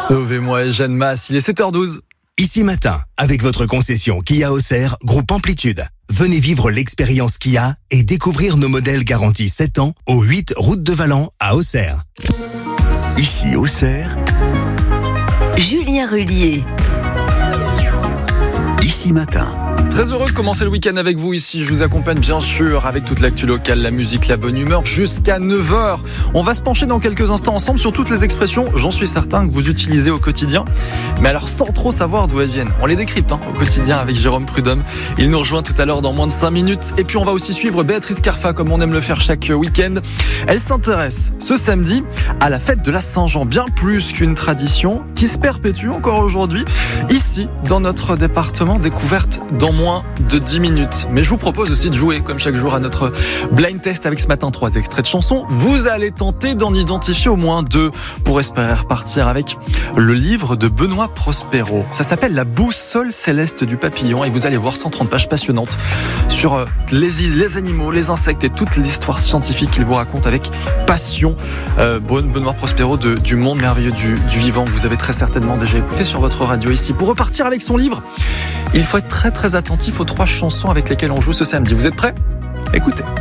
Sauvez-moi et Jeanne Masse, il est 7h12. Ici Matin, avec votre concession Kia Auxerre, groupe Amplitude. Venez vivre l'expérience Kia et découvrir nos modèles garantis 7 ans au 8 route de Valent à Auxerre. Ici Auxerre, Julien Rullier. Ici Matin. Très heureux de commencer le week-end avec vous ici. Je vous accompagne bien sûr avec toute l'actu locale, la musique, la bonne humeur jusqu'à 9h. On va se pencher dans quelques instants ensemble sur toutes les expressions, j'en suis certain, que vous utilisez au quotidien. Mais alors sans trop savoir d'où elles viennent. On les décrypte au quotidien avec Jérôme Prudhomme. Il nous rejoint tout à l'heure dans moins de 5 minutes. Et puis on va aussi suivre Béatrice Carfa comme on aime le faire chaque week-end. Elle s'intéresse ce samedi à la fête de la Saint-Jean, bien plus qu'une tradition qui se perpétue encore aujourd'hui ici dans notre département, découverte dans moins de 10 minutes. Mais je vous propose aussi de jouer, comme chaque jour, à notre blind test avec ce matin 3 extraits de chansons. Vous allez tenter d'en identifier au moins 2 pour espérer repartir avec le livre de Benoît Prospero. Ça s'appelle La boussole céleste du papillon et vous allez voir 130 pages passionnantes sur les animaux, les insectes et toute l'histoire scientifique qu'il vous raconte avec passion. Benoît Prospero du monde merveilleux du vivant que vous avez très certainement déjà écouté sur votre radio ici. Pour repartir avec son livre, il faut être très très attentif aux 3 chansons avec lesquelles on joue ce samedi. Vous êtes prêts ? Écoutez.